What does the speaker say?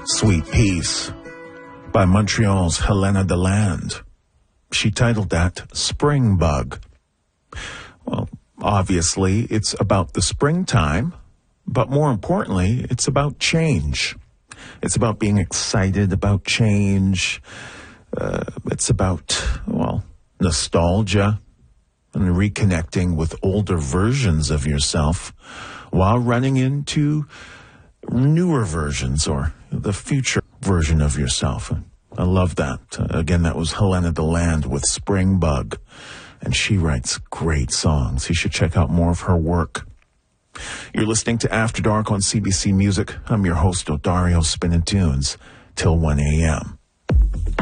Sweet Peace by Montreal's Helena Deland. She titled that Spring Bug. Well, obviously, it's about the springtime, but more importantly, it's about change. It's about being excited about change. It's about, well, nostalgia and reconnecting with older versions of yourself while running into newer versions or the future version of yourself. I love that. Again, that was Helena Deland with Spring Bug, and she writes great songs. You should check out more of her work. You're listening to After Dark on CBC Music. I'm your host, Odario, spinning tunes till 1 a.m.